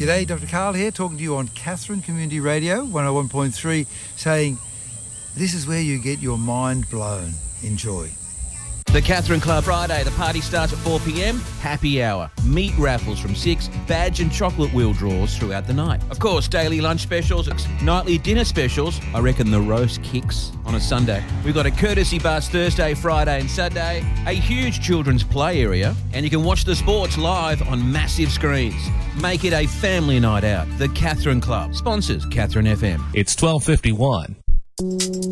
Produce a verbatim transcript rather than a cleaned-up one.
G'day, Doctor Karl here, talking to you on Katherine Community Radio, one oh one point three, saying this is where you get your mind blown. Enjoy. The Katherine Club Friday. The party starts at four p m. Happy hour. Meat raffles from six. Badge and chocolate wheel draws throughout the night. Of course, daily lunch specials, nightly dinner specials. I reckon the roast kicks on a Sunday. We've got a courtesy bus Thursday, Friday and Saturday. A huge children's play area. And you can watch the sports live on massive screens. Make it a family night out. The Katherine Club. Sponsors Katherine F M. It's twelve fifty-one.